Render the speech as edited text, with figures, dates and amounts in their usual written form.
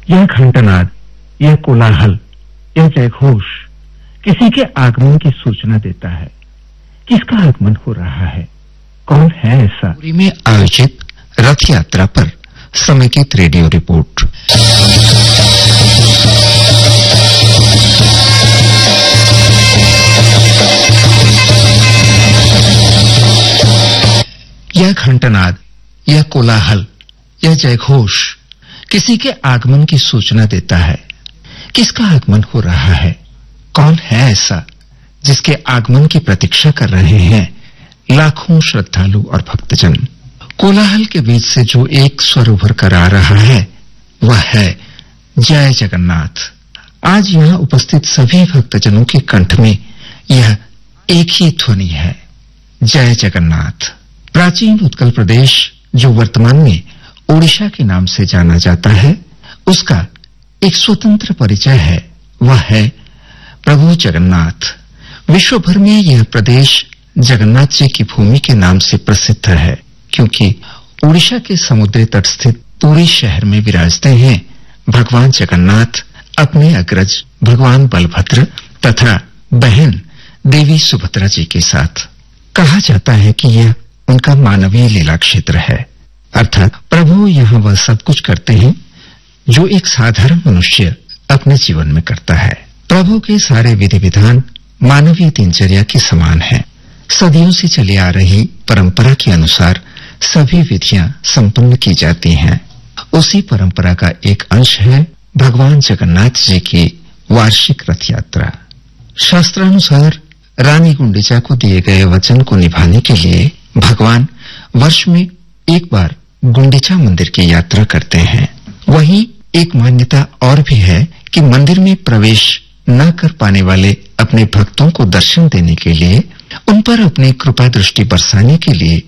यह घंटानाद, यह कोलाहल, यह जयघोष किसी के आगमन की सूचना देता है। किसका आगमन हो रहा है? कौन है ऐसा? पुरी में आयोजित रथ यात्रा पर समेकित रेडियो रिपोर्ट। यह घंटानाद, यह कोलाहल, यह जयघोष किसी के आगमन की सूचना देता है। किसका आगमन हो रहा है? कौन है ऐसा जिसके आगमन की प्रतीक्षा कर रहे हैं लाखों श्रद्धालु और भक्तजन? कोलाहल के बीच से जो एक स्वर उभर कर आ रहा है वह है जय जगन्नाथ। आज यहां उपस्थित सभी भक्तजनों के कंठ में यह एक ही ध्वनि है, जय जगन्नाथ। प्राचीन उत्कल प्रदेश जो वर्तमान में ओडिशा के नाम से जाना जाता है, उसका एक स्वतंत्र परिचय है, वह है प्रभु जगन्नाथ। विश्व भर में यह प्रदेश जगन्नाथ जी की भूमि के नाम से प्रसिद्ध है, क्योंकि ओडिशा के समुद्री तट स्थित पुरी शहर में विराजते हैं भगवान जगन्नाथ अपने अग्रज भगवान बलभद्र तथा बहन देवी सुभद्रा जी के साथ। कहा जाता है कि यह उनका मानवीय लीला क्षेत्र है, अर्थात प्रभु यहाँ वह सब कुछ करते हैं जो एक साधारण मनुष्य अपने जीवन में करता है। प्रभु के सारे विधि विधान मानवीय दिनचर्या के समान है। सदियों से चली आ रही परंपरा के अनुसार सभी विधियां संपन्न की जाती हैं। उसी परंपरा का एक अंश है भगवान जगन्नाथ जी की वार्षिक रथ यात्रा। शास्त्रानुसार रानी गुंडिचा को दिए गए वचन को निभाने के लिए भगवान वर्ष में एक बार गुंडिचा मंदिर की यात्रा करते हैं। वहीं एक मान्यता और भी है कि मंदिर में प्रवेश न कर पाने वाले अपने भक्तों को दर्शन देने के लिए, उन पर अपनी कृपा दृष्टि बरसाने के लिए